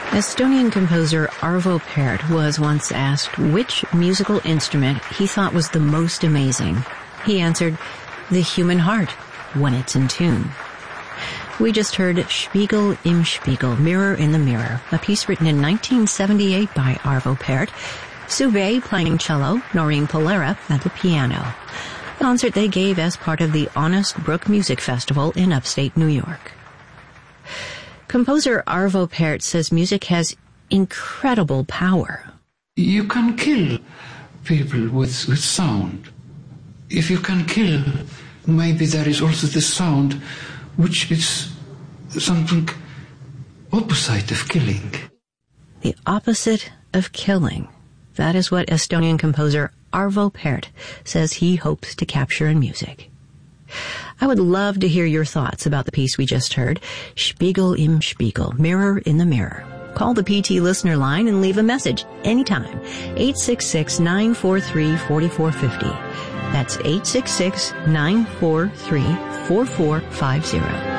Estonian composer Arvo Pärt was once asked which musical instrument he thought was the most amazing. He answered, the human heart, when it's in tune. We just heard Spiegel im Spiegel, Mirror in the Mirror, a piece written in 1978 by Arvo Pärt, Suve playing cello, Noreen Polera at the piano. A concert they gave as part of the Honest Brook Music Festival in upstate New York. Composer Arvo Pärt says music has incredible power. You can kill people with sound. If you can kill, maybe there is also the sound which is something opposite of killing. The opposite of killing. That is what Estonian composer Arvo Pärt says he hopes to capture in music. I would love to hear your thoughts about the piece we just heard, Spiegel im Spiegel, Mirror in the Mirror. Call the PT listener line and leave a message anytime. 866-943-4450. That's 866-943-4450.